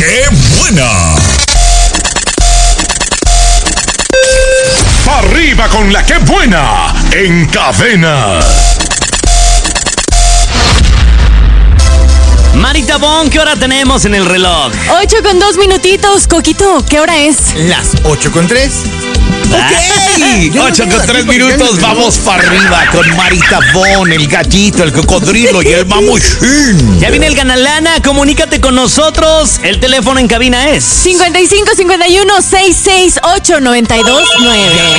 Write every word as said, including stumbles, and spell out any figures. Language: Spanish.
¡Qué buena! ¡Arriba con la que buena! En cadena. Marita Bon, ¿qué hora tenemos en el reloj? Ocho con dos minutitos. Coquito, ¿qué hora es? Las ocho con tres. ¡Ok! ocho con tres minutos, vamos para arriba con Marita Bon, el gallito, el cocodrilo y el mamuchín. Ya viene el Ganalana, comunícate con nosotros. El teléfono en cabina es cincuenta y cinco, cincuenta y uno, sesenta y seis, ocho, noventa y dos, nueve.